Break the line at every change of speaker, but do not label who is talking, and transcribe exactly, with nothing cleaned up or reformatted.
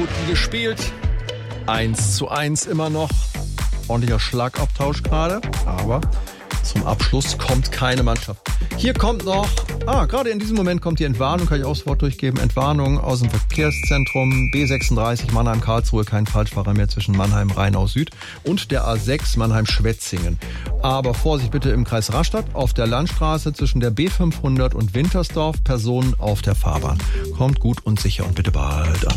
Minuten gespielt. eins zu eins immer noch. Ordentlicher Schlagabtausch gerade, aber zum Abschluss kommt keine Mannschaft. Hier kommt noch, ah, gerade in diesem Moment kommt die Entwarnung, kann ich auch das Wort durchgeben, Entwarnung aus dem Verkehrszentrum B sechsunddreißig Mannheim-Karlsruhe, kein Falschfahrer mehr zwischen Mannheim-Rheinau-Süd und der A sechs Mannheim-Schwetzingen. Aber Vorsicht bitte im Kreis Rastatt, auf der Landstraße zwischen der B fünfhundert und Wintersdorf, Personen auf der Fahrbahn. Kommt gut und sicher und bitte bald an.